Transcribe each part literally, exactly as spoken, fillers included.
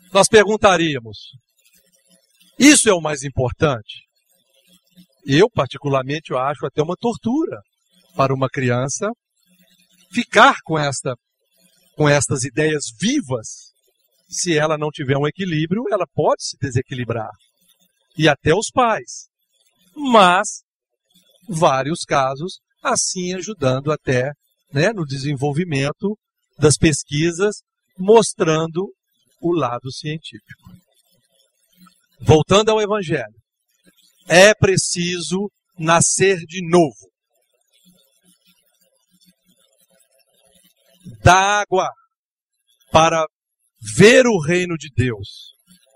nós perguntaríamos, isso é o mais importante? Eu, particularmente, eu acho até uma tortura para uma criança ficar com, esta, com estas ideias vivas. Se ela não tiver um equilíbrio, ela pode se desequilibrar. E até os pais. Mas, vários casos, assim ajudando até, né, no desenvolvimento das pesquisas, mostrando o lado científico. Voltando ao Evangelho. É preciso nascer de novo. Da água para ver o reino de Deus.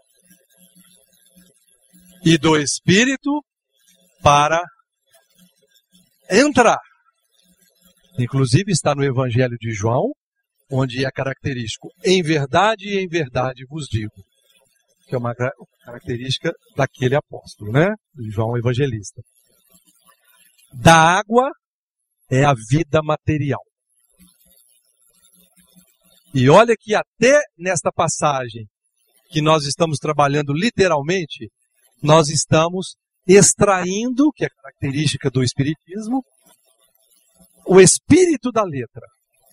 E do Espírito para entrar. Inclusive está no Evangelho de João, onde é característico, em verdade e em verdade vos digo. Que é uma característica daquele apóstolo, né? De João Evangelista. Da água é a vida material. E olha que até nesta passagem que nós estamos trabalhando literalmente, nós estamos extraindo, que é característica do Espiritismo, o espírito da letra.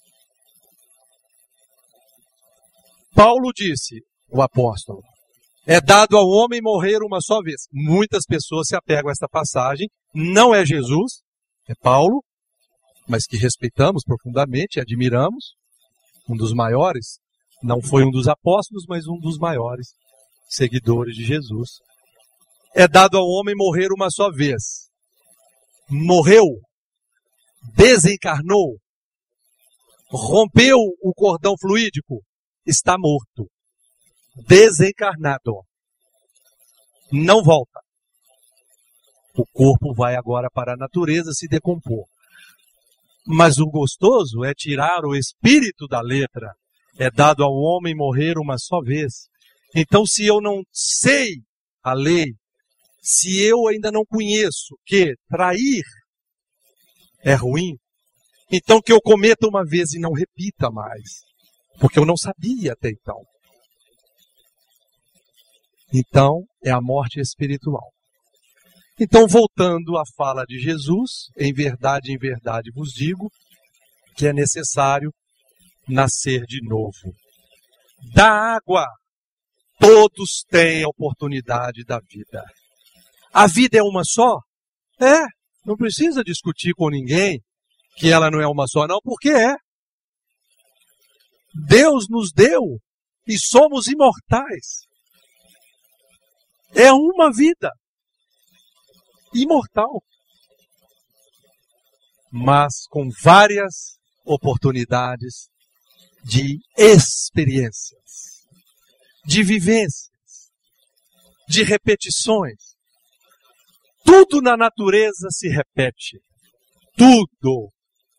Paulo disse, o apóstolo, é dado ao homem morrer uma só vez. Muitas pessoas se apegam a esta passagem. Não é Jesus, é Paulo, mas que respeitamos profundamente, admiramos. Um dos maiores, não foi um dos apóstolos, mas um dos maiores seguidores de Jesus. É dado ao homem morrer uma só vez. Morreu, desencarnou, rompeu o cordão fluídico, está morto. Desencarnado. Não volta. O corpo vai agora para a natureza se decompor. Mas o gostoso é tirar o espírito da letra. É dado ao homem morrer uma só vez. Então, se eu não sei a lei, se eu ainda não conheço que trair é ruim, então que eu cometa uma vez e não repita mais. Porque eu não sabia até então. Então, é a morte espiritual. Então, voltando à fala de Jesus, em verdade, em verdade vos digo, que é necessário nascer de novo. Da água, todos têm a oportunidade da vida. A vida é uma só? É, não precisa discutir com ninguém que ela não é uma só, não, porque é. Deus nos deu e somos imortais. É uma vida imortal, mas com várias oportunidades de experiências, de vivências, de repetições. Tudo na natureza se repete. Tudo.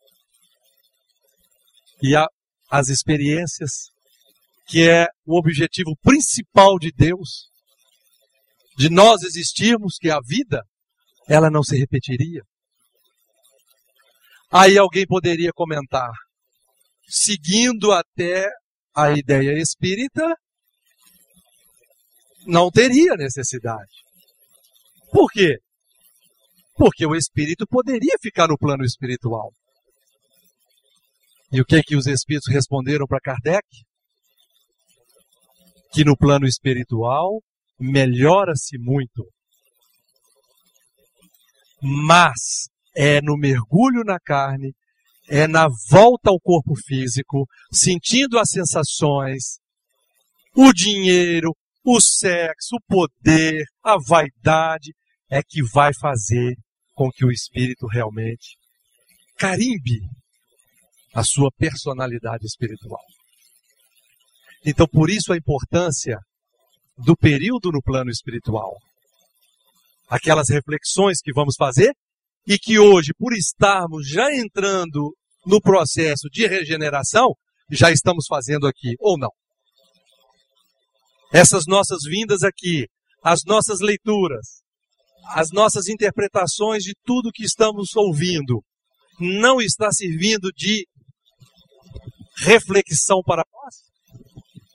E a, as experiências, que é o objetivo principal de Deus, de nós existirmos, que é a vida, ela não se repetiria. Aí alguém poderia comentar, seguindo até a ideia espírita, não teria necessidade. Por quê? Porque o espírito poderia ficar no plano espiritual. E o que que os espíritos responderam para Kardec? Que no plano espiritual melhora-se muito. Mas é no mergulho na carne, é na volta ao corpo físico, sentindo as sensações, o dinheiro, o sexo, o poder, a vaidade, é que vai fazer com que o espírito realmente carimbe a sua personalidade espiritual. Então, por isso a importância do período no plano espiritual. Aquelas reflexões que vamos fazer e que hoje, por estarmos já entrando no processo de regeneração, já estamos fazendo aqui, ou não. Essas nossas vindas aqui, as nossas leituras, as nossas interpretações de tudo que estamos ouvindo, não está servindo de reflexão para nós?